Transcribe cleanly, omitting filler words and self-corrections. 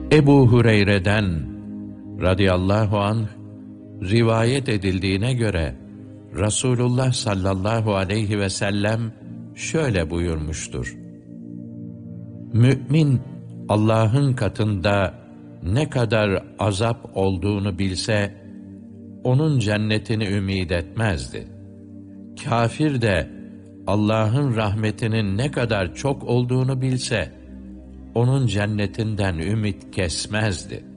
Ebu Hureyre'den radıyallahu anh rivayet edildiğine göre Resulullah sallallahu aleyhi ve sellem şöyle buyurmuştur: Mü'min Allah'ın katında ne kadar azap olduğunu bilse, onun cennetini ümid etmezdi. Kafir de Allah'ın rahmetinin ne kadar çok olduğunu bilse, onun cennetinden ümit kesmezdi.